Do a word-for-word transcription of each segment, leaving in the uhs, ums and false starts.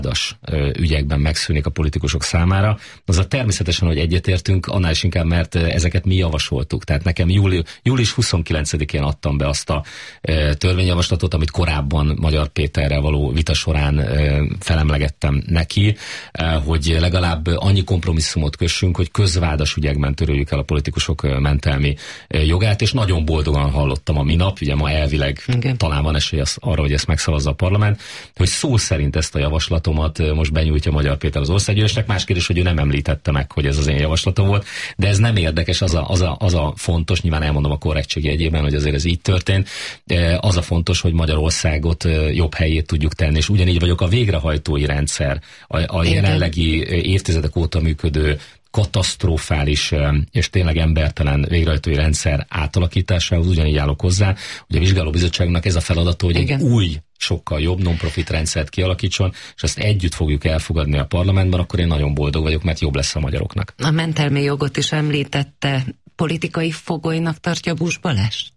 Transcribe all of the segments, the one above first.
ügyekben megszűnik a politikusok számára. Azzal természetesen, hogy egyetértünk, annál is inkább, mert ezeket mi javasoltuk. Tehát nekem júli, július huszonkilencedikén adtam be azt a e, törvényjavaslatot, amit korábban Magyar Péterrel való vita során e, felemlegettem neki, e, hogy legalább annyi kompromisszumot kössünk, hogy közvádas ügyekben töröljük el a politikusok mentelmi e, jogát, és nagyon boldogan hallottam a minap, ugye ma elvileg okay. talán van esély arra, hogy ezt megszavazza a parlament, hogy szó szerint ezt a javaslatot most benyújtja Magyar Péter az országgyűlésnek. Más kérdés, hogy ő nem említette meg, hogy ez az én javaslatom volt, de ez nem érdekes, az a, az a, az a fontos, nyilván elmondom a korrektség jegyében, hogy azért ez így történt, az a fontos, hogy Magyarországot jobb helyét tudjuk tenni, és ugyanígy vagyok a végrehajtói rendszer, a, a jelenlegi évtizedek óta működő katasztrofális és tényleg embertelen végrehajtói rendszer átalakításához ugyanígy állok hozzá, hogy a vizsgálóbizottságnak ez a feladata, hogy Igen. egy új, sokkal jobb non-profit rendszert kialakítson, és ezt együtt fogjuk elfogadni a parlamentben, akkor én nagyon boldog vagyok, mert jobb lesz a magyaroknak. A mentelmi jogot is említette, politikai fogolynak tartja Busz Balást?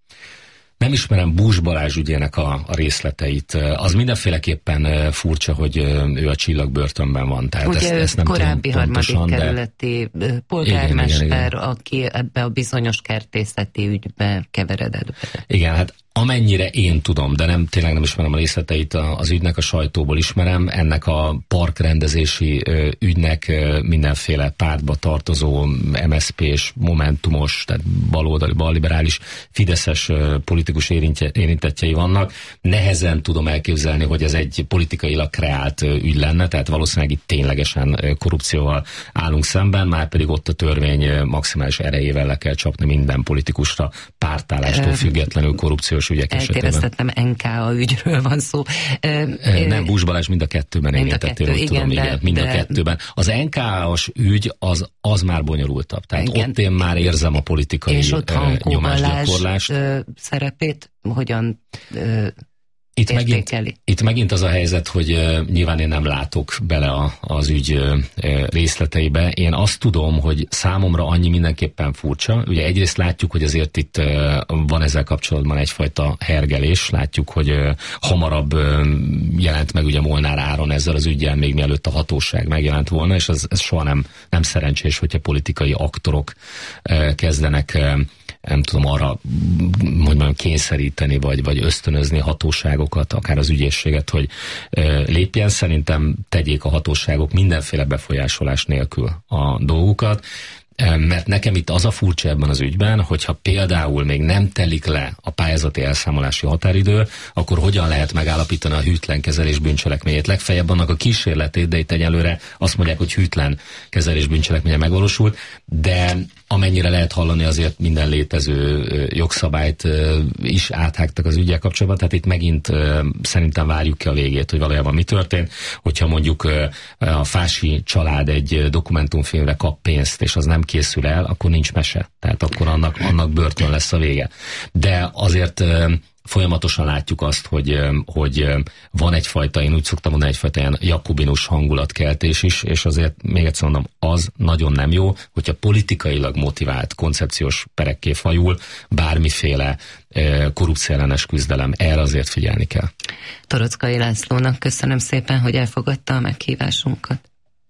Nem ismerem Busz Balázs ügyének a, a részleteit. Az mindenféleképpen furcsa, hogy ő a Csillagbörtönben van. Tehát ugye ezt, ezt nem korábbi tudom pontosan, harmadik kerületi de... polgármester, igen, igen, igen. aki ebbe a bizonyos kertészeti ügybe keveredett bele. Igen, hát amennyire én tudom, de nem, tényleg nem ismerem a részleteit az ügynek, a sajtóból ismerem, ennek a parkrendezési ügynek mindenféle pártba tartozó em es zé pés, momentumos, tehát baloldali, balliberális, fideszes politikus érintettjei vannak. Nehezen tudom elképzelni, hogy ez egy politikailag kreált ügy lenne, tehát valószínűleg itt ténylegesen korrupcióval állunk szemben, már pedig ott a törvény maximális erejével le kell csapni minden politikusra, pártállástól függetlenül korrupciós ügyek esetében. Eltévesztettem, en ká á ügyről van szó. Nem, Busz Balázs mind a kettőben érintettél, hogy igen, tudom, de, igen, mind de... a kettőben. Az en ká á-os ügy az, az már bonyolultabb. Tehát igen. ott én már érzem a politikai és ott nyomásgyakorlást. Szerepét hogyan Itt megint, itt megint az a helyzet, hogy uh, nyilván én nem látok bele a, az ügy uh, részleteibe. Én azt tudom, hogy számomra annyi mindenképpen furcsa. Ugye egyrészt látjuk, hogy azért itt uh, van ezzel kapcsolatban egyfajta hergelés. Látjuk, hogy uh, hamarabb uh, jelent meg ugye Molnár Áron ezzel az üggyel, még mielőtt a hatóság megjelent volna, és ez, ez soha nem, nem szerencsés, hogyha politikai aktorok uh, kezdenek uh, nem tudom arra, hogy mondjam, kényszeríteni, vagy, vagy ösztönözni hatóságokat, akár az ügyészséget, hogy ö, lépjen. Szerintem tegyék a hatóságok mindenféle befolyásolás nélkül a dolgukat, mert nekem itt az a furcsa ebben az ügyben, hogyha például még nem telik le a pályázati elszámolási határidő, akkor hogyan lehet megállapítani a hűtlen kezelés bűncselekményét? Legfeljebb annak a kísérletét, de itt egyelőre azt mondják, hogy hűtlen kezelés bűncselekménye megvalósult, de amennyire lehet hallani, azért minden létező jogszabályt is áthágtak az ügyel kapcsolatban, tehát itt megint szerintem várjuk ki a végét, hogy valójában mi történt. Hogyha mondjuk a Fási család egy dokumentumfilmre kap pénzt, és az nem készül el, akkor nincs mese. Tehát akkor annak, annak börtön lesz a vége. De azért folyamatosan látjuk azt, hogy, hogy van egyfajta, én úgy szoktam mondani, egyfajta ilyen jakobinus hangulatkeltés is, és azért még egyszer mondom, az nagyon nem jó, hogyha politikailag motivált koncepciós perekké fajul bármiféle korrupcióellenes küzdelem, erre azért figyelni kell. Torockai Lászlónak köszönöm szépen, hogy elfogadta a meghívásunkat.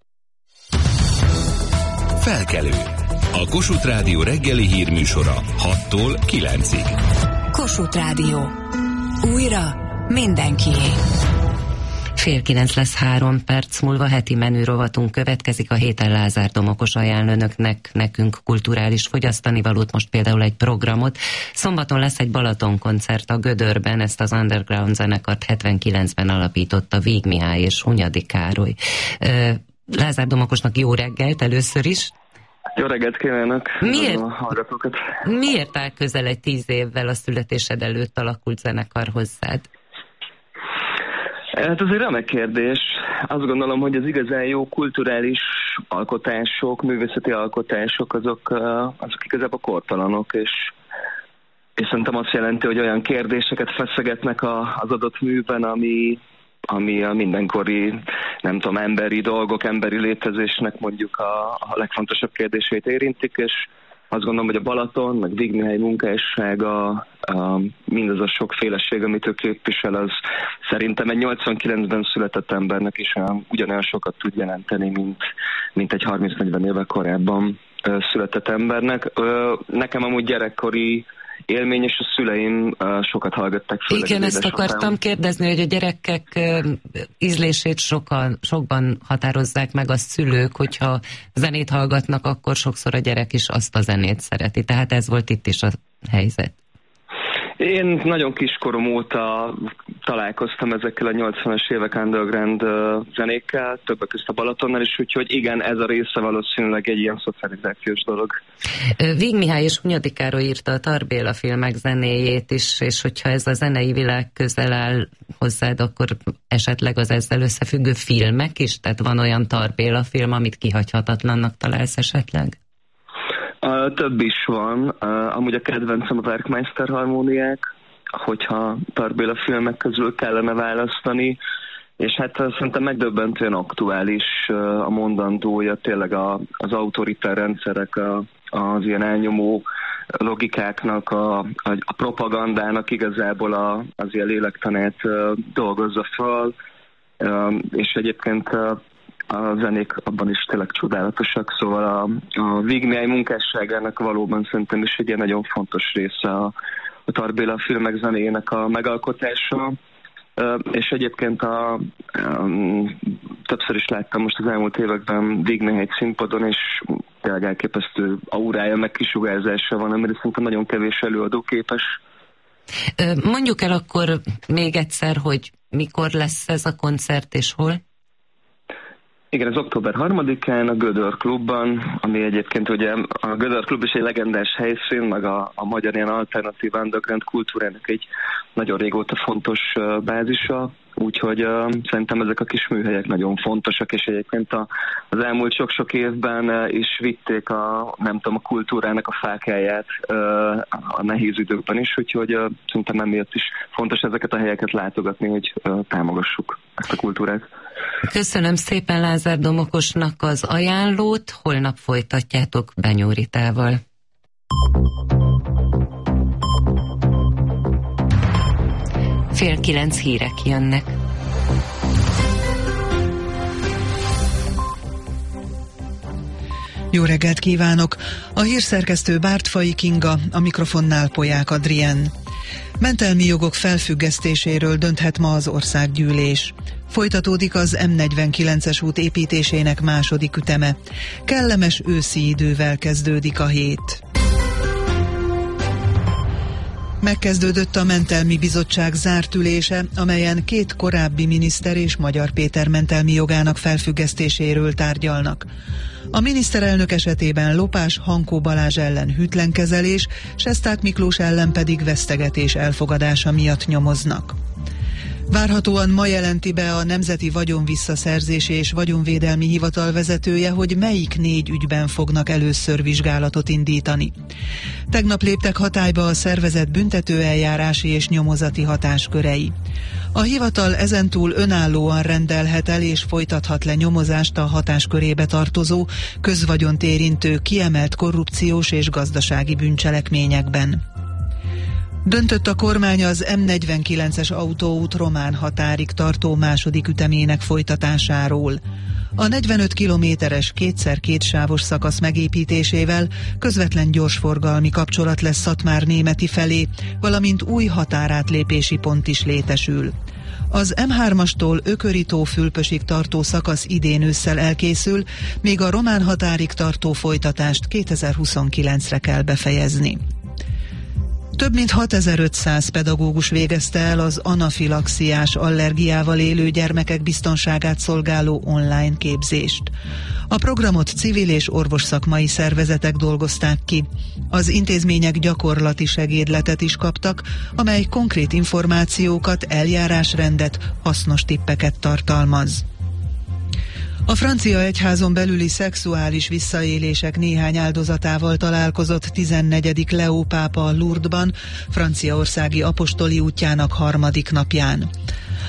Felkelő. A Kossuth Rádió reggeli hírműsora hattól kilencig. Kossuth Rádió. Újra mindenkié. Fél kilenc lesz három perc múlva, heti menü rovatunk következik. A héten Lázár Domokos ajánl önöknek, nekünk kulturális fogyasztanivalót, most például egy programot. Szombaton lesz egy Balaton koncert a Gödörben, ezt az underground zenekart hetvenkilencben alapította Víg Mihály és Hunyadi Károly. Lázár Domokosnak jó reggelt először is. Jó reggelt kívánok! Miért, miért áll közel egy tíz évvel a születésed előtt alakult zenekar hozzád? Hát ez egy remek kérdés. Azt gondolom, hogy az igazán jó kulturális alkotások, művészeti alkotások, azok, azok igazából kortalanok, és, és szerintem azt jelenti, hogy olyan kérdéseket feszegetnek a, az adott műben, ami, ami a mindenkori, nem tudom, emberi dolgok, emberi létezésnek mondjuk a, a legfontosabb kérdését érintik, és azt gondolom, hogy a Balaton, meg Víg Mihály munkássága, mindaz a sokféleség, amit ő képvisel, az szerintem egy nyolcvankilencben született embernek is ugyanolyan sokat tud jelenteni, mint, mint egy harminc-negyven éve korábban született embernek. Nekem amúgy gyerekkori élmény, és a szüleim uh, sokat hallgatták. Igen, ezt akartam kérdezni, hogy a gyerekek uh, ízlését sokan, sokban határozzák meg a szülők, hogyha zenét hallgatnak, akkor sokszor a gyerek is azt a zenét szereti. Tehát ez volt itt is a helyzet. Én nagyon kiskorom óta találkoztam ezekkel a nyolcvanas évek underground zenékkel, többek között a Balatonnal is, úgyhogy igen, ez a része valószínűleg egy ilyen szocializációs dolog. Víg Mihály és Hunyadi Károly írta a Tar Béla filmek zenéjét is, és hogyha ez a zenei világ közel áll hozzád, akkor esetleg az ezzel összefüggő filmek is? Tehát van olyan Tar Béla film, amit kihagyhatatlannak találsz esetleg? Uh, több is van. Uh, amúgy a kedvencem a Werkmeister harmóniák, hogyha Tar Béla filmek közül kellene választani, és hát uh, szerintem megdöbbentően aktuális uh, a mondandója, tényleg a, az autoritár rendszerek, a, az ilyen elnyomó logikáknak, a, a, a propagandának igazából a, az ilyen lélektanát uh, dolgozza fel, uh, és egyébként uh, a zenék abban is tényleg csodálatosak, szóval a, a Víg Mihály munkásságának valóban szerintem is egy ilyen nagyon fontos része a, a Tar Béla filmek zenéjének a megalkotása, és egyébként a, a, többször is láttam most az elmúlt években Víg Mihály színpadon, és tényleg elképesztő aurája, meg kisugárzása van, amire szerintem nagyon kevés előadó képes. Mondjuk el akkor még egyszer, hogy mikor lesz ez a koncert és hol? Igen, ez október harmadikán a Gödör Klubban, ami egyébként ugye a Gödör Klub is egy legendás helyszín, meg a, a magyar ilyen alternatív underground kultúrának egy nagyon régóta fontos uh, bázisa, úgyhogy uh, szerintem ezek a kis műhelyek nagyon fontosak, és egyébként a, az elmúlt sok-sok évben uh, is vitték a, nem tudom, a kultúrának a fákjáját uh, a nehéz időkben is, úgyhogy uh, szerintem emiatt is fontos ezeket a helyeket látogatni, hogy uh, támogassuk ezt a kultúrát. Köszönöm szépen Lázár Domokosnak az ajánlót, holnap folytatjátok Benyó Ritával. Fél kilenc hírek jönnek. Jó reggelt kívánok! A hírszerkesztő Bártfai Kinga, a mikrofonnál Polyák Adrien. Mentelmi jogok felfüggesztéséről dönthet ma az országgyűlés. Folytatódik az M negyvenkilences út építésének második üteme. Kellemes őszi idővel kezdődik a hét. Megkezdődött a Mentelmi Bizottság zárt ülése, amelyen két korábbi miniszter és Magyar Péter mentelmi jogának felfüggesztéséről tárgyalnak. A miniszterelnök esetében lopás Hankó Balázs ellen hűtlenkezelés, Sesták Miklós ellen pedig vesztegetés elfogadása miatt nyomoznak. Várhatóan ma jelenti be a Nemzeti Vagyonvisszaszerzési és Vagyonvédelmi Hivatal vezetője, hogy melyik négy ügyben fognak először vizsgálatot indítani. Tegnap léptek hatályba a szervezett büntetőeljárási és nyomozati hatáskörei. A hivatal ezentúl önállóan rendelhet el és folytathat le nyomozást a hatáskörébe tartozó, közvagyont érintő kiemelt korrupciós és gazdasági bűncselekményekben. Döntött a kormány az M negyvenkilences autóút román határig tartó második ütemének folytatásáról. A negyvenöt kilométeres kétszer kétsávos szakasz megépítésével közvetlen gyorsforgalmi kapcsolat lesz Szatmár-Németi felé, valamint új határátlépési pont is létesül. Az M hármastól Ököri-tó-Fülpösig tartó szakasz idén ősszel elkészül, míg a román határig tartó folytatást kétezer-huszonkilencre kell befejezni. Több mint hatezer-ötszáz pedagógus végezte el az anafilaxiás allergiával élő gyermekek biztonságát szolgáló online képzést. A programot civil és orvosszakmai szervezetek dolgozták ki. Az intézmények gyakorlati segédletet is kaptak, amely konkrét információkat, eljárásrendet, hasznos tippeket tartalmaz. A francia egyházon belüli szexuális visszaélések néhány áldozatával találkozott tizennegyedik Leó pápa Lourdesban, franciaországi apostoli útjának harmadik napján.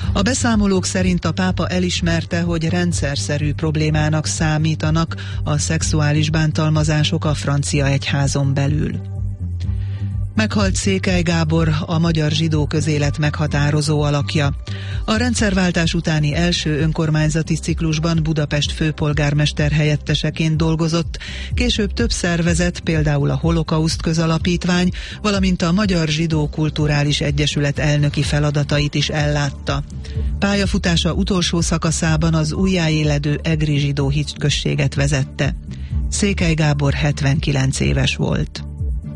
A beszámolók szerint a pápa elismerte, hogy rendszerszerű problémának számítanak a szexuális bántalmazások a francia egyházon belül. Meghalt Székely Gábor, a magyar zsidó közélet meghatározó alakja. A rendszerváltás utáni első önkormányzati ciklusban Budapest főpolgármester helyetteseként dolgozott, később több szervezet, például a Holokauszt Közalapítvány, valamint a Magyar Zsidó Kulturális Egyesület elnöki feladatait is ellátta. Pályafutása utolsó szakaszában az újjáéledő egri zsidó hitközséget vezette. Székely Gábor hetvenkilenc éves volt.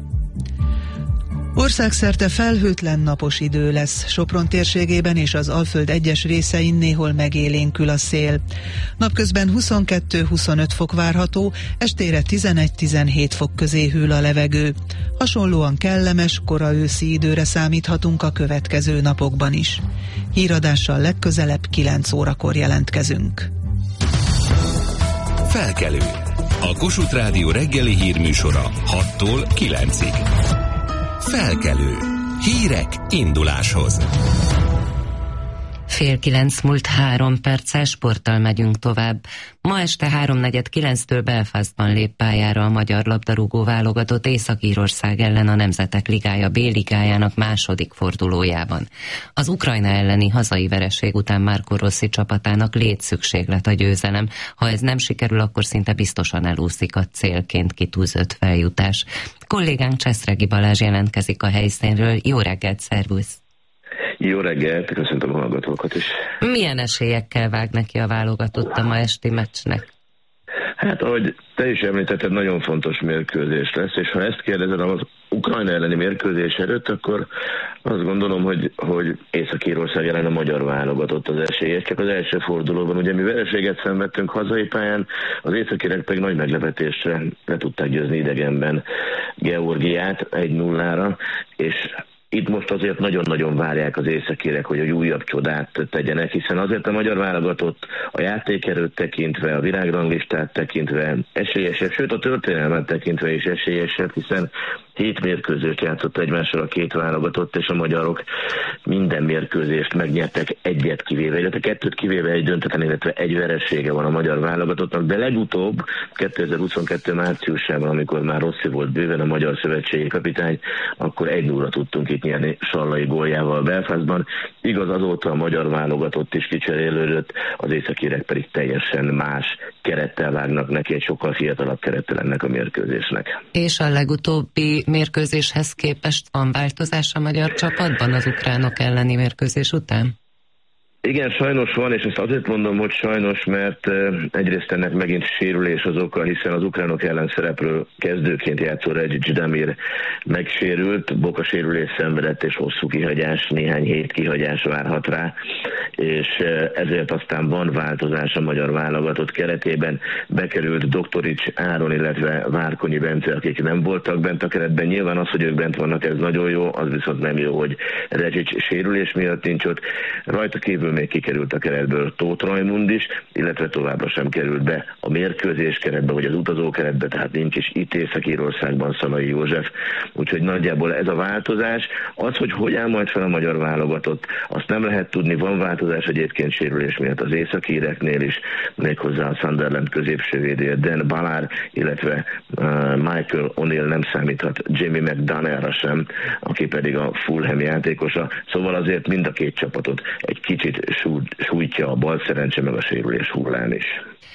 Országszerte felhőtlen napos idő lesz, Sopron térségében és az Alföld egyes részein néhol megélénkül a szél. Napközben huszonkettő-huszonöt fok várható, estére tizenegy-tizenhét fok közé hűl a levegő. Hasonlóan kellemes, kora őszi időre számíthatunk a következő napokban is. Híradással legközelebb kilenc órakor jelentkezünk. Felkelő. A Kossuth Rádió reggeli hírműsora hattól kilencig. Felkelő. Hírek induláshoz. Fél kilenc múlt három perccel, sporttal megyünk tovább. Ma este háromnegyed kilenctől Belfastban lép pályára a magyar labdarúgó válogatott Észak-Írország ellen a Nemzetek Ligája B-ligájának második fordulójában. Az Ukrajna elleni hazai vereség után Marco Rossi csapatának létszükséglet a győzelem. Ha ez nem sikerül, akkor szinte biztosan elúszik a célként kitűzött feljutás. Kollégánk Cseszregi Balázs jelentkezik a helyszínről. Jó reggelt, szervusz! Jó reggelt, köszöntöm a hallgatókat is. Milyen esélyekkel vág neki a válogatott a ma esti meccsnek? Hát, ahogy te is említetted, nagyon fontos mérkőzés lesz, és ha ezt kérdezed az Ukrajna elleni mérkőzés előtt, akkor azt gondolom, hogy, hogy Észak-Írország ellen a magyar válogatott az esélyes. Csak az első fordulóban, ugye mi vereséget szenvedtünk hazai pályán, az északírek pedig nagy meglepetésre le tudták győzni idegenben Georgiát egy nullára, és itt most azért nagyon-nagyon várják az északírek, hogy egy újabb csodát tegyenek, hiszen azért a magyar válogatott a játékerőt tekintve, a világranglistát tekintve esélyesebb, sőt a történelmet tekintve is esélyesebb, hiszen hét mérkőzést játszott egymással a két válogatott, és a magyarok minden mérkőzést megnyertek, egyet kivéve, illetve kettőt kivéve egy döntetlen, illetve egy veresége van a magyar válogatottnak, de legutóbb kétezer-huszonkettő márciusában, amikor már Rossi volt bőven a magyar szövetségi kapitány, akkor egy nulla tudtunk itt nyerni Sallai góljával Belfastban. Igaz, azóta a magyar válogatott is kicserélődött, az északírek pedig teljesen más kerettel vágnak neki, egy sokkal fiatalabb kerettel ennek a mérkőzésnek. És a legutóbbi mérkőzéshez képest van változás a magyar csapatban az ukránok elleni mérkőzés után? Igen, sajnos van, és ezt azért mondom, hogy sajnos, mert egyrészt ennek megint sérülés az oka, hiszen az ukránok ellen szereplő kezdőként játszó Reggic Damir megsérült, bokasérülés szenvedett, és hosszú kihagyás, néhány hét kihagyás várhat rá, és ezért aztán van változás a magyar válogatott keretében. Bekerült Doktorics Áron, illetve Várkonyi Bence, akik nem voltak bent a keretben. Nyilván az, hogy ők bent vannak, ez nagyon jó, az viszont nem jó, hogy Reggic sérülés miatt nincs ott. Rajta kívül még kikerült a keretből Tóth Rajmund is, illetve továbbra sem került be a mérkőzés keretbe, vagy az utazó keretbe, tehát nincs is itt Észak-Írországban Szalai József. Úgyhogy nagyjából ez a változás. Az, hogy hogy áll majd fel a magyar válogatott, azt nem lehet tudni. Van változás egyébként sérülés miatt az északíreknél is, méghozzá a Sunderland középsővédője Dan Ballard, illetve uh, Michael O'Neill nem számíthat Jamie McDonnellra sem, aki pedig a Fulham játékosa. Szóval azért mind a két csapatot egy kicsit sújtja a bal szerencse, meg a sérülés hullám is.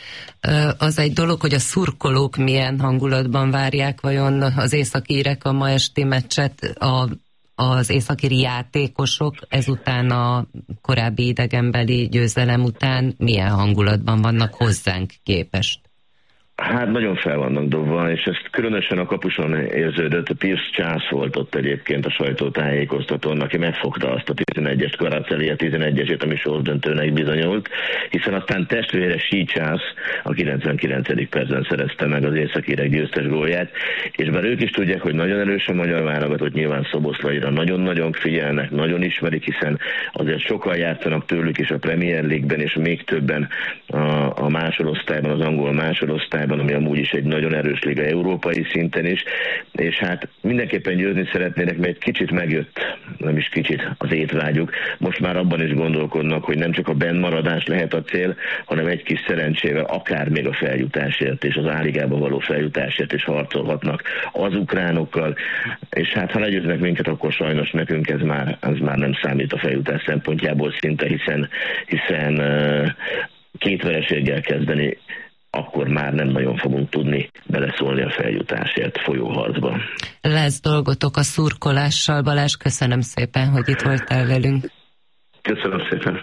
Az egy dolog, hogy a szurkolók milyen hangulatban várják vajon az északírek a ma esti meccset, a, az északíri játékosok ezután a korábbi idegenbeli győzelem után milyen hangulatban vannak hozzánk képest? Hát nagyon fel vannak dobva, és ezt különösen a kapuson érződött. Pierce Charles volt ott egyébként a sajtótájékoztatón, aki megfogta azt a tizenegyes Kvaratskhelia a tizenegyesét, ami sorsdöntőnek bizonyult, hiszen aztán testvére Shea Charles a kilencvenkilencedik percben szerezte meg az északírek győztes gólját, és bár ők is tudják, hogy nagyon erős a magyar válogatott, nyilván Szoboszlaira nagyon-nagyon figyelnek, nagyon ismerik, hiszen azért sokan játszanak tőlük is a Premier League-ben, és még többen a, a másodosztályban, az angol másodosztályban, ligában, ami amúgy is egy nagyon erős liga európai szinten is, és hát mindenképpen győzni szeretnének, mert egy kicsit megjött, nem is kicsit, az étvágyuk. Most már abban is gondolkodnak, hogy nem csak a bennmaradás lehet a cél, hanem egy kis szerencsével akár még a feljutásért és az A-ligába való feljutásért is harcolhatnak az ukránokkal, és hát ha legyőznek minket, akkor sajnos nekünk ez már, ez már nem számít a feljutás szempontjából szinte, hiszen, hiszen két vereséggel kezdeni, akkor már nem nagyon fogunk tudni beleszólni a feljutásért folyó harcba. Lesz dolgotok a szurkolással. Balázs, köszönöm szépen, hogy itt voltál velünk. Köszönöm szépen.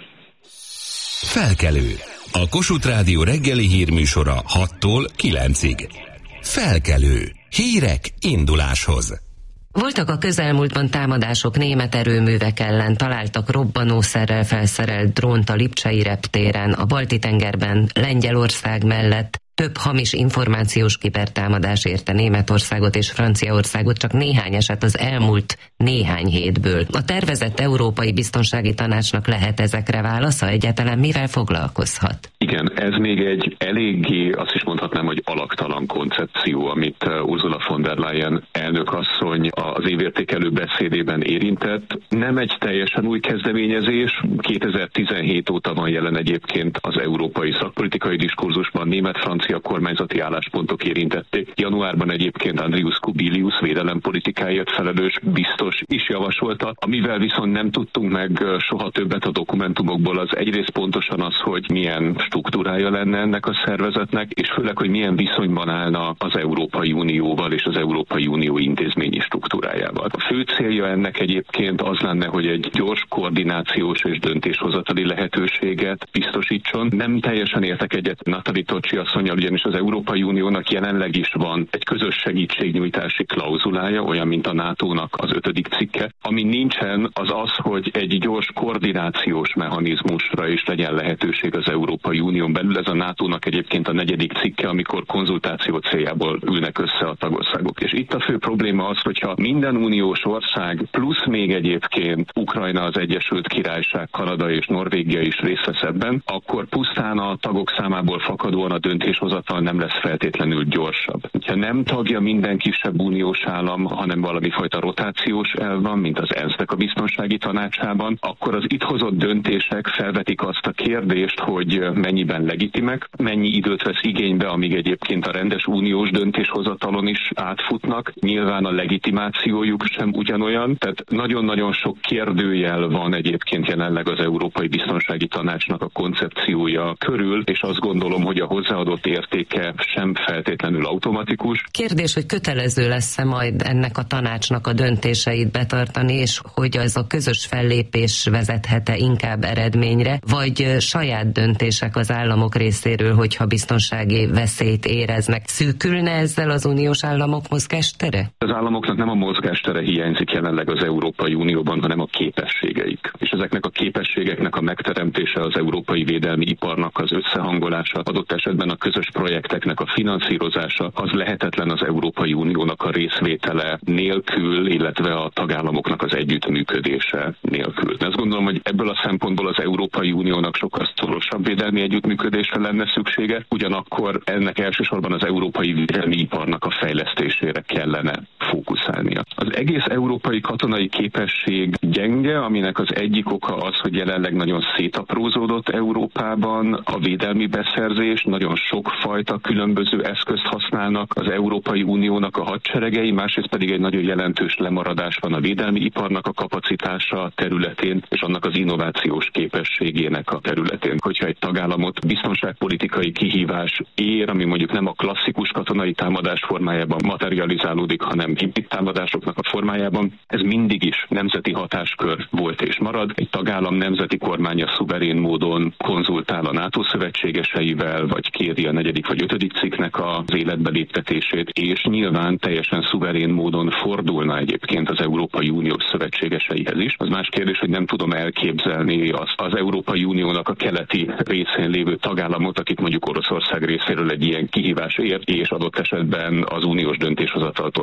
Felkelő. A Kossuth Rádió reggeli hírműsora hattól kilencig. Felkelő. Hírek induláshoz. Voltak a közelmúltban támadások német erőművek ellen, találtak robbanószerrel felszerelt drónt a lipcsei reptéren, a Balti-tengerben, Lengyelország mellett. Több hamis információs kibertámadás érte Németországot és Franciaországot, csak néhány eset az elmúlt néhány hétből. A tervezett Európai Biztonsági Tanácsnak lehet ezekre válasza? Egyáltalán mivel foglalkozhat? Igen, ez még egy eléggé, azt is mondhatnám, hogy alaktalan koncepció, amit Ursula von der Leyen elnökasszony az évértékelő beszédében érintett. Nem egy teljesen új kezdeményezés, kétezer-tizenhét óta van jelen egyébként az európai szakpolitikai diskurzusban, német-francia kormányzati álláspontok érintették. Januárban egyébként Andrius Kubilius védelempolitikáért felelős biztos is javasolta, amivel viszont nem tudtunk meg soha többet a dokumentumokból, az egyrészt pontosan az, hogy milyen struktúrája lenne ennek a szervezetnek, és főleg, hogy milyen viszonyban állna az Európai Unióval és az Európai Unió intézményi struktúrájával. A fő célja ennek egyébként az lenne, hogy egy gyors koordinációs és döntéshozatali lehetőséget biztosítson. Nem teljesen értek egyet Nathalie Tocsi asszonnyal, ugyanis az Európai Uniónak jelenleg is van egy közös segítségnyújtási klauzulája, olyan, mint a nátónak az ötödik cikke. Ami nincsen, az az, hogy egy gyors koordinációs mechanizmusra is legyen lehetőség az Európai Unión belül. Ez a nátónak egyébként a negyedik cikke, amikor konzultáció céljából ülnek össze a tagországok. És itt a fő probléma az, hogyha minden uniós ország plusz még egyébként Ukrajna, az Egyesült Királyság, Kanada és Norvégia is részt vesz ebben, akkor pusztán a tagok számából fakadóan a döntéshozatal nem lesz feltétlenül gyorsabb. Ha nem tagja minden kisebb uniós állam, hanem valami fajta rotációs elv van, mint az ENSZ-nek a biztonsági tanácsában, akkor az itt hozott döntések felvetik azt a kérdést, hogy mennyiben legitimek, mennyi időt vesz igénybe, amíg egyébként a rendes uniós döntéshozatalon is átfutnak. Nyilván a legitimációjuk sem ugyanolyan, tehát nagyon-nagyon sok kérdőjel van egyébként jelenleg az Európai Biztonsági Tanácsnak a koncepciója körül, és azt gondolom, hogy a hozzáadott értéke sem feltétlenül automatikus. Kérdés, hogy kötelező lesz-e majd ennek a tanácsnak a döntéseit betartani, és hogy az a közös fellépés vezethet-e inkább eredményre, vagy saját döntések az államok részéről, hogyha biztonsági veszélyt éreznek. Szűkülne ezzel az uniós államok mozgástere? Az államoknak nem a mozgástere hiányzik jelenleg az Európai Unióban, hanem a képességeik. És ezeknek a képességeknek a megteremtése, az európai védelmi iparnak az összehangolása, adott esetben a közös projekteknek a finanszírozása, az lehetetlen az Európai Uniónak a részvétele nélkül, illetve a tagállamoknak az együttműködése nélkül. Azt gondolom, hogy ebből a szempontból az Európai Uniónak sokkal szorosabb védelmi együttműködésre lenne szüksége, ugyanakkor ennek elsősorban az európai védelmi iparnak a fejlesztésére kellene fókuszálnia. Az egész európai katonai képesség gyenge, aminek az egyik oka az, hogy jelenleg nagyon szétaprózódott Európában a védelmi beszerzés, nagyon sokfajta különböző eszközt használnak az Európai Uniónak a hadseregei, másrészt pedig egy nagyon jelentős lemaradás van a védelmi iparnak a kapacitása területén, és annak az innovációs képességének a területén. Hogyha egy tagállamot biztonságpolitikai kihívás ér, ami mondjuk nem a klasszikus katonai támadás formájában materializálódik, hanem hibrid támadásoknak a formájában, ez mindig is nemzeti hatáskör volt és marad. Egy tagállam nemzeti kormánya szuverén módon konzultál a NATO szövetségeseivel, vagy kéri a negyedik vagy ötödik cikknek az életbe léptetését, és nyilván teljesen szuverén módon fordulna egyébként az Európai Unió szövetségeseihez is. Az más kérdés, hogy nem tudom elképzelni az, az Európai Uniónak a keleti részén lévő tagállamot, akit mondjuk Oroszország részéről egy ilyen kihívás ért, és adott esetben az uniós döntéshozataltól kezdi el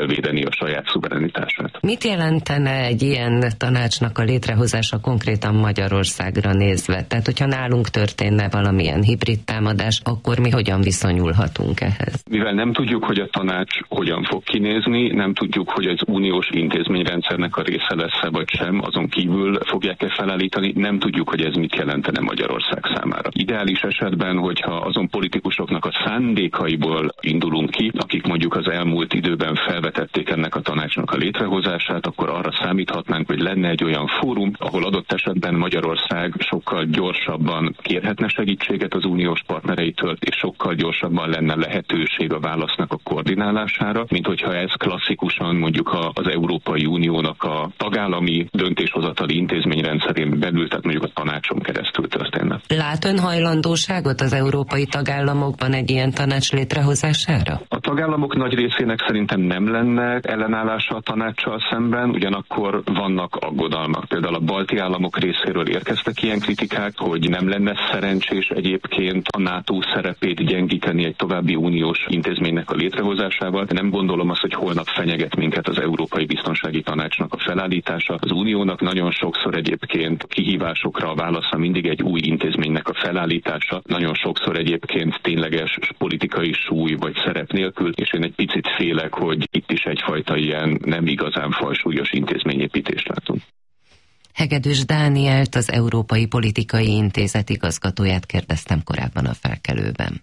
kell védeni a saját szuverenitását. Mit jelentene egy ilyen tanácsnak a létrehozása konkrétan Magyarországra nézve? Tehát, hogyha nálunk történne valamilyen hibrid támadás, akkor mi hogyan viszonyulhatunk ehhez? Mivel nem tudjuk, hogy a tanács hogyan fog kinézni, nem tudjuk, hogy az uniós intézményrendszernek a része lesz-e vagy sem, azon kívül fogják-e felállítani, nem tudjuk, hogy ez mit jelentene Magyarország számára. Ideális esetben, hogyha azon politikusoknak a szándékaiból indulunk ki, akik mondjuk az elmúlt időben felvetették ennek a tanácsnak a létrehozását, akkor arra számíthatnánk, hogy lenne egy olyan fórum, ahol adott esetben Magyarország sokkal gyorsabban kérhetne segítséget az uniós partnereitől, és sokkal gyorsabban lenne lehetőség a válasznak a koordinálására, mint hogyha ez klasszikusan mondjuk az Európai Uniónak a tagállami döntéshozatali intézményrendszerén belül, tehát mondjuk a tanácson keresztül történne. Lát ön hajlandóságot az európai tagállamokban egy ilyen tanács létrehozására? A tagállamok nagy részének szerintem nem lenne ellenállása a tanácssal szemben, ugyanakkor vannak aggodalmak. Például a balti államok részéről érkeztek ilyen kritikák, hogy nem lenne szerencsés egyébként a NATO szerepét gyengíteni egy további uniós intézménynek a létrehozásával. Nem gondolom azt, hogy holnap fenyeget minket az Európai Biztonsági Tanácsnak a felállítása. Az uniónak nagyon sokszor egyébként kihívásokra a válasza mindig egy új intézménynek a felállítása, nagyon sokszor egyébként tényleges politikai súly vagy szerep nélkül, és én egy picit félek, hogy itt is egyfajta ilyen nem igazán fajsúlyos intézményépítést látunk. Hegedűs Dánielt, az Európai Politikai Intézet igazgatóját kérdeztem korábban a Felkelőben.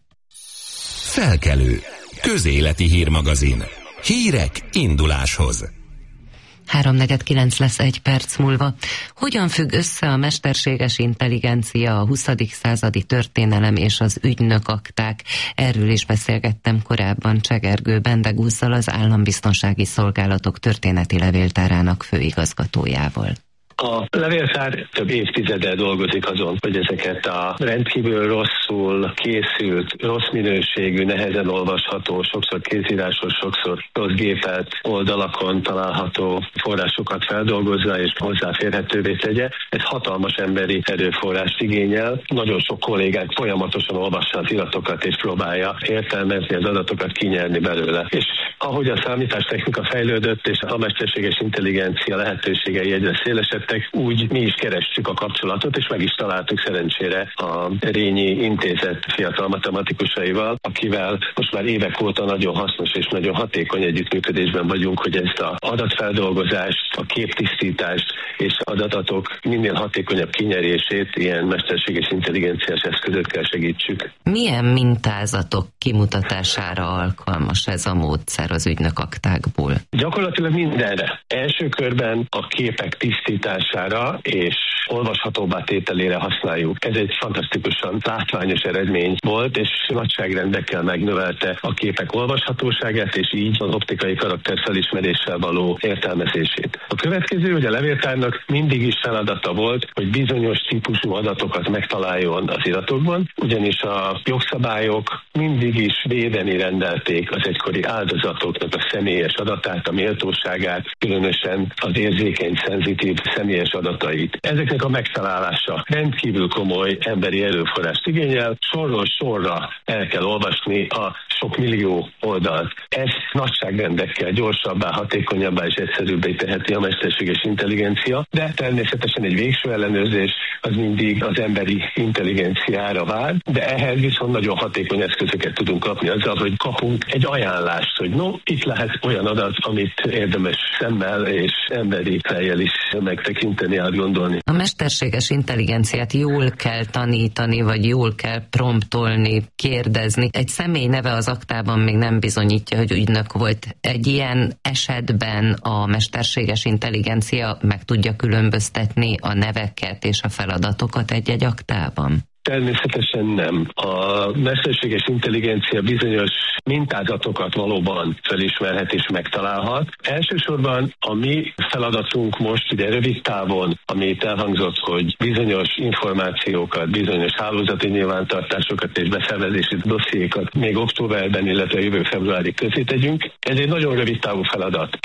Felkelő. Közéleti hírmagazin. Hírek induláshoz. háromnegyedkilenc lesz egy perc múlva. Hogyan függ össze a mesterséges intelligencia, a huszadik századi történelem és az ügynökakták? Erről is beszélgettem korábban Csegergő Bendegúzzal, az Állambiztonsági Szolgálatok történeti levéltárának főigazgatójával. A levéltár több évtizede dolgozik azon, hogy ezeket a rendkívül rosszul készült, rossz minőségű, nehezen olvasható, sokszor kézírásos, sokszor rossz gépelt oldalakon található forrásokat feldolgozza és hozzáférhetővé tegye. Ez hatalmas emberi erőforrást igényel. Nagyon sok kollégák folyamatosan olvassa az iratokat és próbálja értelmezni az adatokat, kinyerni belőle. És ahogy a számítástechnika fejlődött és a mesterséges intelligencia lehetőségei egyre szélesedtek, úgy mi is kerestük a kapcsolatot, és meg is találtuk szerencsére a Rényi Intézet fiatal matematikusaival, akivel most már évek óta nagyon hasznos és nagyon hatékony együttműködésben vagyunk, hogy ezt az adatfeldolgozást, a képtisztítást és az adatok minél hatékonyabb kinyerését ilyen mesterséges intelligenciás eszközökkel segítsük. Milyen mintázatok kimutatására alkalmas ez a módszer az ügynökaktákból? Gyakorlatilag mindenre. Első körben a képek tisztítására és olvashatóbbá tételére használjuk. Ez egy fantasztikusan látványos eredmény volt, és nagyságrendekkel megnövelte a képek olvashatóságát, és így az optikai karakterfelismeréssel való értelmezését. A következő, hogy a levéltárnak mindig is feladata volt, hogy bizonyos típusú adatokat megtaláljon az iratokban, ugyanis a jogszabályok mindig is védeni rendelték az egykori áldozatoknak a személyes adatát, a méltóságát, különösen az érzékeny, szenzitív személyes adatait. Ezeknek a megtalálása rendkívül komoly emberi erőforrást igényel, sorról sorra el kell olvasni a sok millió oldalt. Ez nagyságrendekkel gyorsabbá, hatékonyabbá és egyszerűbbé teheti a mesterséges intelligencia, de természetesen egy végső ellenőrzés az mindig az emberi intelligenciára vár, de ehhez viszont nagyon hatékony eszközöket tudunk kapni azzal, hogy kapunk egy ajánlást, hogy no, itt lehet olyan adat, amit érdemes szemmel és emberi fejjel is megtekinteni, átgondolni. A mesterséges intelligenciát jól kell tanítani, vagy jól kell promptolni, kérdezni. Egy személy neve az aktában még nem bizonyítja, hogy ügynök volt. Egy ilyen esetben a mesterséges intelligencia meg tudja különböztetni a neveket és a feladatokat egy-egy aktában? Természetesen nem. A mesterséges intelligencia bizonyos mintázatokat valóban felismerhet és megtalálhat. Elsősorban a mi feladatunk most ugye rövid távon, amit elhangzott, hogy bizonyos információkat, bizonyos hálózati nyilvántartásokat és beszervezési dossziékat még októberben, illetve jövő februárig közé tegyünk. Ez egy nagyon rövid távú feladat. Ez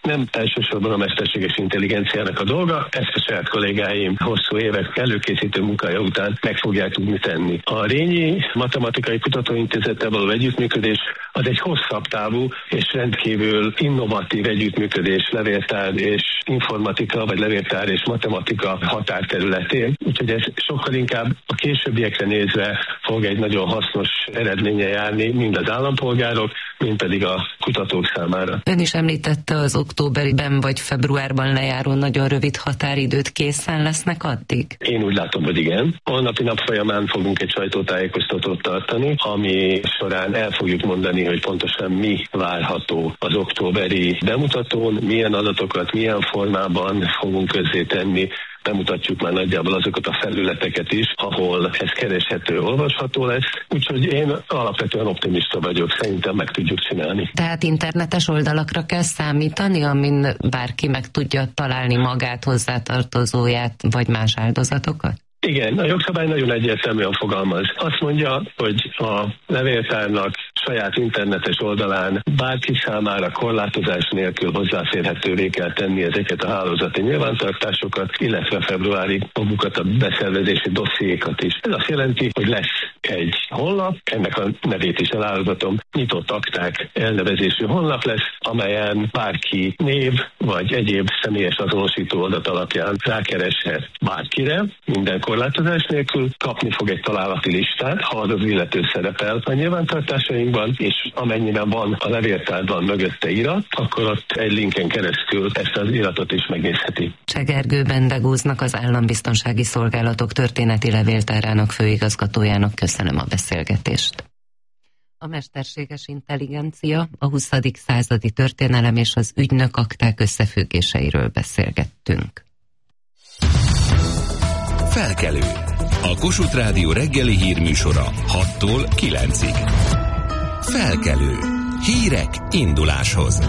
nem elsősorban a mesterséges intelligenciának a dolga, ezt a saját kollégáim hosszú évek előkészítő munkája után meg fogják tudni tenni. A Rényi Matematikai Kutatóintézettel való együttműködés az egy hosszabb távú és rendkívül innovatív együttműködés levéltár és informatika, vagy levéltár és matematika határterületén. Úgyhogy ez sokkal inkább a későbbiekre nézve fog egy nagyon hasznos eredménye járni, mind az állampolgárok, mind pedig a kutatók számára. Ön is említette az októberben vagy februárban lejáró nagyon rövid határidőt, készen lesznek addig? Én úgy látom, hogy igen. Holnapi nap folyamán fogunk egy sajtótájékoztatót tartani, ami során el fogjuk mondani, hogy pontosan mi várható az októberi bemutatón, milyen adatokat, milyen formában fogunk közzétenni. Bemutatjuk már nagyjából azokat a felületeket is, ahol ez kereshető, olvasható lesz. Úgyhogy én alapvetően optimista vagyok, szerintem meg tudjuk csinálni. Tehát internetes oldalakra kell számítani, amin bárki meg tudja találni magát, hozzátartozóját, vagy más áldozatokat? Igen, a jogszabály nagyon egyértelműen fogalmaz. Azt mondja, hogy a levéltárnak saját internetes oldalán bárki számára korlátozás nélkül hozzáférhetővé kell tenni ezeket a hálózati nyilvántartásokat, illetve februári magukat a beszervezési dossziékat is. Ez azt jelenti, hogy lesz egy honlap, ennek a nevét is elárultatom, nyitott akták elnevezésű honlap lesz, amelyen bárki név vagy egyéb személyes azonosító adat alapján rákereshet bárkire, minden korlátozás nélkül, kapni fog egy találati listát, ha az az illető szerepel a nyilvántartásainkban, és amennyiben van a levéltárban mögötte irat, akkor ott egy linken keresztül ezt az iratot is megnézheti. Csegergő Bendegúznak, az Állambiztonsági Szolgálatok történeti levéltárának főigazgatójának köszönöm a beszélgetést. A mesterséges intelligencia, a huszadik századi történelem és az ügynök akták összefüggéseiről beszélgettünk. Felkelő. A Kossuth Rádió reggeli hírműsora hattól kilencig. Felkelő. Hírek induláshoz.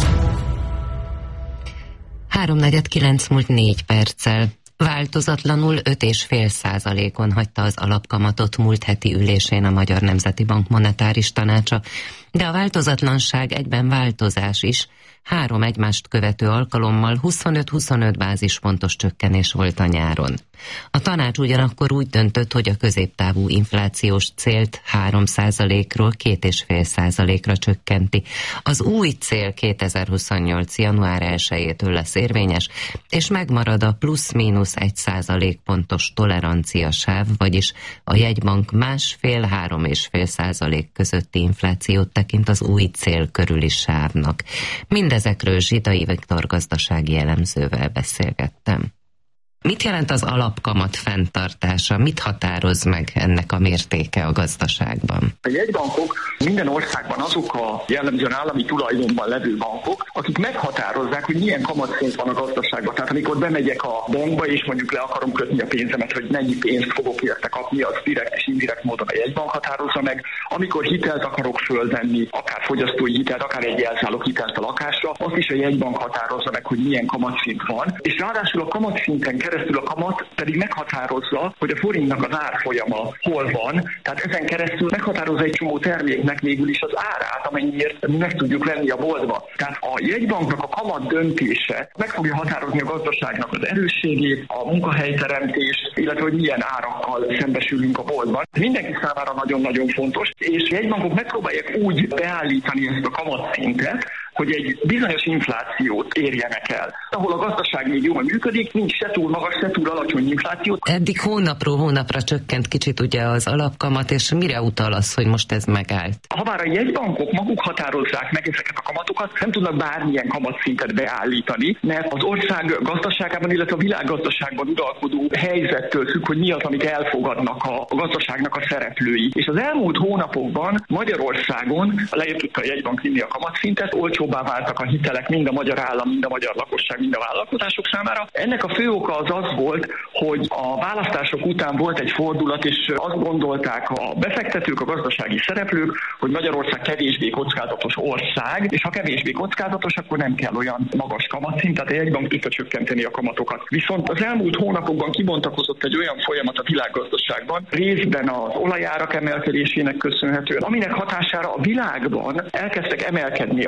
Háromnegyed kilenc múlt négy perccel. Változatlanul öt egész öt százalékon hagyta az alapkamatot múlt heti ülésén a Magyar Nemzeti Bank monetáris tanácsa, de a változatlanság egyben változás is. Három egymást követő alkalommal huszonöt-huszonöt bázispontos csökkenés volt a nyáron. A tanács ugyanakkor úgy döntött, hogy a középtávú inflációs célt három százalékról két egész öt százalékra csökkenti. Az új cél kétezer-huszonnyolc. január elsejétől lesz érvényes, és megmarad a plusz-mínusz egy százalékpontos toleranciasáv, vagyis a jegybank másfél-három egész öt százalék közötti inflációt tekint az új cél körüli sávnak. Mindezekről Zsidai Viktor gazdasági elemzővel beszélgettem. Mit jelent az alapkamat fenntartása? Mit határoz meg ennek a mértéke a gazdaságban? A jegybankok minden országban azok a jellemzően állami tulajdonban levő bankok, akik meghatározzák, hogy milyen kamatszint van a gazdaságban. Tehát amikor bemegyek a bankba, és mondjuk le akarom kötni a pénzemet, hogy mennyi pénzt fogok érte kapni, az direkt és indirekt módon a jegybank határozza meg. Amikor hitelt akarok fölvenni, akár fogyasztói hitelt, akár egy jelzálog hitelt a lakásra, azt is a jegybank határozza meg, hogy milyen kamatszint van. És ráadásul a kamatszinten keresztül a kamat pedig meghatározza, hogy a forintnak az árfolyama hol van, tehát ezen keresztül meghatározza egy csomó terméknek végül is az árát, amennyiért meg tudjuk venni a boltba. Tehát a jegybanknak a kamat döntése meg fogja határozni a gazdaságnak az erősségét, a munkahelyteremtést, illetve hogy milyen árakkal szembesülünk a boltban. Mindenki számára nagyon-nagyon fontos, és a jegybankok megpróbálják úgy beállítani ezt a kamatszintet, hogy egy bizonyos inflációt érjenek el. Ahol a gazdaság még jól működik, nincs se túl magas, se túl alacsony infláció. Eddig hónapról hónapra csökkent kicsit ugye az alapkamat, és mire utal az, hogy most ez megállt? Habár a jegybankok maguk határozzák meg ezeket a kamatokat, nem tudnak bármilyen kamatszintet beállítani, mert az ország gazdaságában, illetve a világgazdaságban uralkodó helyzettől függ, hogy mi az, amit elfogadnak a gazdaságnak a szereplői. És az elmúlt hónapokban Magyarországon lejött tudta a jegybank vinni a kamatszintet, olcsóbbá váltak a hitelek mind a magyar állam, mind a magyar lakosság, mind a vállalkozások számára. Ennek a fő oka az az volt, hogy a választások után volt egy fordulat, és azt gondolták a befektetők, a gazdasági szereplők, hogy Magyarország kevésbé kockázatos ország, és ha kevésbé kockázatos, akkor nem kell olyan magas kamatszint, tehát a jegybank tudta csökkenteni a kamatokat. Viszont az elmúlt hónapokban kibontakozott egy olyan folyamat a világgazdaságban, részben az olajárak emelkedésének köszönhetően, aminek hatására a világban elkezdtek emelkedni a kamatok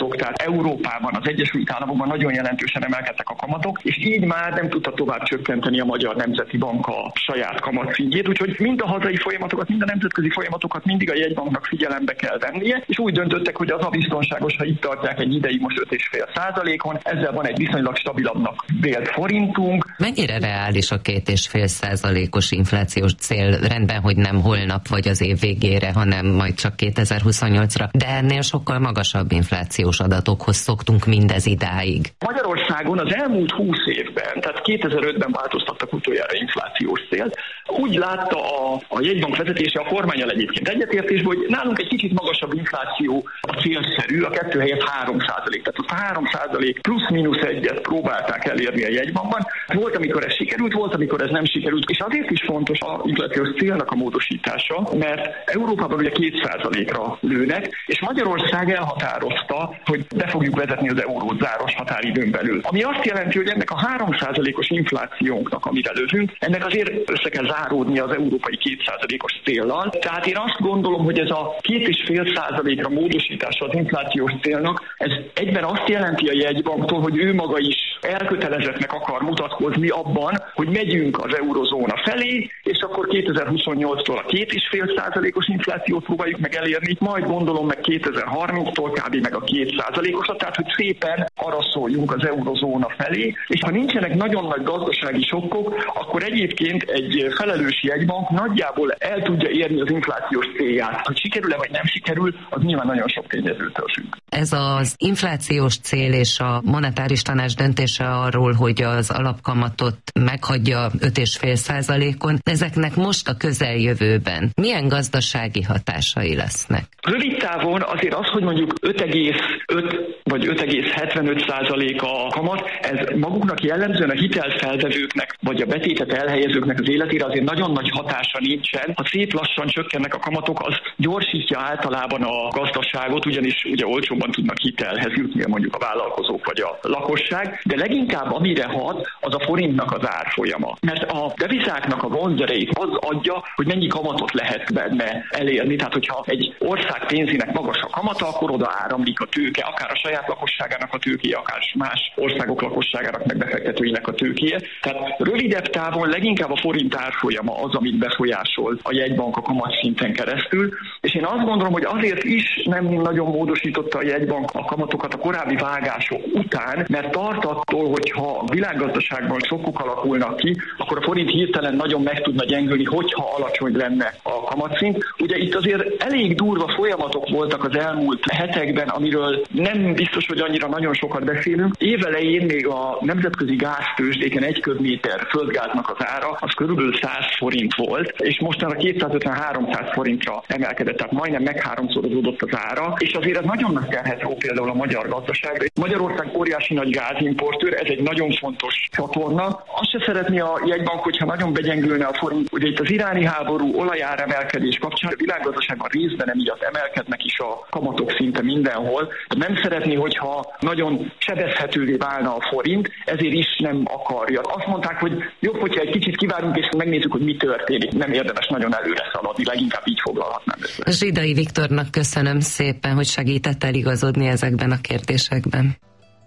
kamatok, tehát Európában, az Egyesült Államokban nagyon jelentősen emelkedtek a kamatok, és így már nem tudta tovább csökkenteni a Magyar Nemzeti Bank a saját kamatszintjét, úgyhogy mind a hazai folyamatokat, mind a nemzetközi folyamatokat mindig a jegybanknak figyelembe kell vennie, és úgy döntöttek, hogy az a biztonságos, ha itt tartják egy ideig most öt egész öt százalékon, ezzel van egy viszonylag stabilabbnak vélt forintunk. Mennyire reális a két és fél százalékos inflációs cél? Rendben, hogy nem holnap vagy az év végére, hanem majd csak kétezer-huszonnyolcra, de ennél sokkal magasabb inflációs adatokhoz szoktunk mindez idáig. Magyarországon az elmúlt húsz évben, tehát kétezer-ötben változtattak utoljára inflációs célt. Úgy látta a, a jegybank vezetése, a kormánnyal egyébként egyetértésben, hogy nálunk egy kicsit magasabb infláció a célszerű, a kettő helyett három százalék. Tehát azt a három százalék plusz-mínusz egyet próbálták elérni a jegybankban. Volt, amikor ez sikerült, volt, amikor ez nem sikerült, és azért is fontos az inflációs célnak a módosítása, mert Európában ugye két százalékra lőnek, és Magyarország elhatározta, hogy be fogjuk vezetni az eurót záros határidőn belül. Ami azt jelenti, hogy ennek a három százalékos inflációnknak, amire lövünk, ennek azért össze kell záródni az európai két százalékos céllal. Tehát én azt gondolom, hogy ez a két és fél százalékra módosítása az inflációs célnak, ez egyben azt jelenti a jegybanktól, hogy ő maga is elkötelezettnek akar mutatkozni abban, hogy megyünk az eurozóna felé, és akkor kétezer-huszonnyolctól a két és fél százalékos inflációt próbáljuk meg elérni, majd gondolom meg kétezer-harminctól kb. Meg a két százalékosat, tehát hogy szépen arra szóljunk az eurozóna felé, és ha nincsenek nagyon nagy gazdasági sokkok, akkor egyébként egy felelős jegybank nagyjából el tudja érni az inflációs célját. Hogy sikerül-e vagy nem sikerül, az nyilván nagyon sok tényezőtől függ. Ez az inflációs cél és a monetáris tanács döntése arról, hogy az alapkamatot meghagyja öt és fél százalékon, ezeknek most a közeljövőben milyen gazdasági hatásai lesznek? Rövid távon azért az, hogy mondjuk öt egész öt vagy öt egész hetvenöt százalék a kamat, ez maguknak jellemzően a hitelfelvevőknek vagy a betétet elhelyezőknek az életére azért nagyon nagy hatása nincsen. Ha szép lassan csökkennek a kamatok, az gyorsítja általában a gazdaságot, ugyanis ugye olcsóbban tudnak hitelhez jutni mondjuk a vállalkozók vagy a lakosság, de leginkább amire hat, az a forintnak az árfolyama. Mert a devizáknak a vonzerejét az adja, hogy mennyi kamatot lehet benne elérni. Tehát, hogyha egy ország pénzének magas a kamata, akkor oda áramlik a tőke, akár a saját lakosságának a tőkéje, akár más országok lakosságának meg befektetőinek a tőkéje. Tehát rövidebb távon leginkább a forint árfolyama az, amit befolyásol a jegybank a kamatszinten keresztül, és én azt gondolom, hogy azért is nem nagyon módosította a jegybank a kamatokat a korábbi vágások után, mert tart attól, hogyha a világgazdaságban sokkok alakulnak ki, akkor a forint hirtelen nagyon meg tudna gyengülni, hogyha alacsony lenne a kamatszint. Ugye itt azért elég durva folyamatok voltak az elmúlt hetekben, amiről nem biztos, hogy annyira nagyon sokat beszélünk. Évelején még a nemzetközi gáztőzsdéken egy köbméter földgáznak az ára, az körülbelül száz forint volt, és mostanra kétszázötven-háromszáz forintra emelkedett, tehát majdnem megháromszorozódott az ára, és azért ez nagyon nagy terhet ró például a magyar gazdaságra. Magyarország óriási nagy gázimportőr, ez egy nagyon fontos csatorna. Azt se szeretné a jegybank, hogyha nagyon begyengülne a forint. Ugye itt az iráni háború, olajár emelkedés kapcsán a világgazdaságban részben emiatt emelkednek is a kamatok szinte mindenhol. Nem szeretné, hogyha nagyon sebezhetővé válna a forint, ezért is nem akarja. Azt mondták, hogy jobb, hogyha egy kicsit kivárunk és megnézzük, hogy mi történik. Nem érdemes nagyon előre szaladni, leginkább így foglalhatnám össze. Zsidai Viktornak köszönöm szépen, hogy segített eligazodni ezekben a kérdésekben.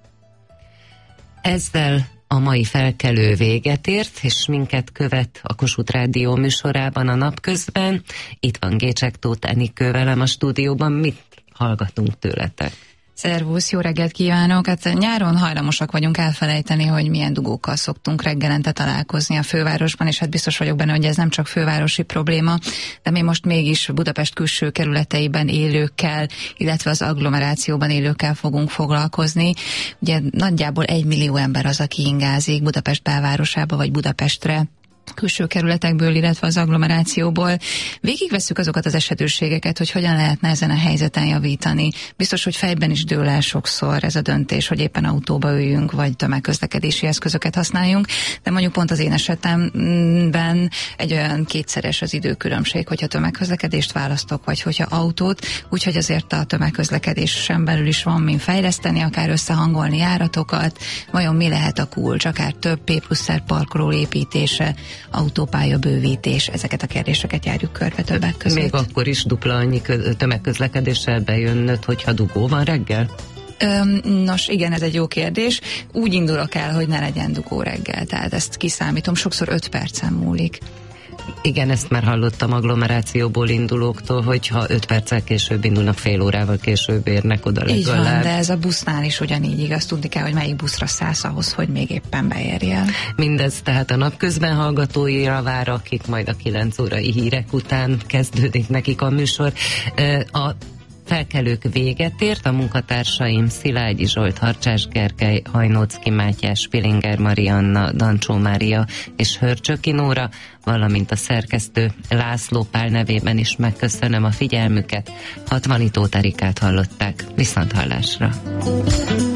Ezzel a mai felkelő véget ért, és minket követ a Kossuth Rádió műsorában a napközben. Itt van Gécsek Tóth Enikő velem a stúdióban. Mit hallgatunk tőletek? Szervusz, jó reggelt kívánok! Hát nyáron hajlamosak vagyunk elfelejteni, hogy milyen dugókkal szoktunk reggelente találkozni a fővárosban, és hát biztos vagyok benne, hogy ez nem csak fővárosi probléma, de mi most mégis Budapest külső kerületeiben élőkkel, illetve az agglomerációban élőkkel fogunk foglalkozni. Ugye nagyjából egy millió ember az, aki ingázik Budapest belvárosába vagy Budapestre, külső kerületekből, illetve az agglomerációból. Végigvesszük azokat az esetőségeket, hogy hogyan lehetne ezen a helyzeten javítani. Biztos, hogy fejben is dől el sokszor ez a döntés, hogy éppen autóba üljünk, vagy tömegközlekedési eszközöket használjunk, de mondjuk pont az én esetemben egy olyan kétszeres az időkülönbség, hogyha tömegközlekedést választok, vagy hogyha autót, úgyhogy azért a tömegközlekedésen belül is van min fejleszteni, akár összehangolni járatokat, vajon mi lehet a kulcs, akár több P plusz R parkoló építése, autópálya bővítés, ezeket a kérdéseket járjuk körbe többek között. Még akkor is dupla annyi tömegközlekedéssel bejönnöd, hogyha dugó van reggel? Öm, nos, igen, ez egy jó kérdés. Úgy indulok el, hogy ne legyen dugó reggel, tehát ezt kiszámítom, sokszor öt percen múlik. Igen, ezt már hallottam agglomerációból indulóktól, hogyha öt perccel később indulnak, fél órával később érnek oda legalább. Így van, de ez a busznál is ugyanígy igaz, tudni kell, hogy melyik buszra szállsz ahhoz, hogy még éppen beérjél. Mindez tehát a napközben hallgatóira vár, akik majd a kilenc órai hírek után kezdődik nekik a műsor. A felkelők véget ért, a munkatársaim Szilágyi Zsolt, Harcsás Gergely, Hajnóczki Mátyás, Pilinger Marianna, Dancsó Mária és Hörcsöki Nóra, valamint a szerkesztő László Pál nevében is megköszönöm a figyelmüket. Hatvanitó Erikát hallották. Viszonthallásra!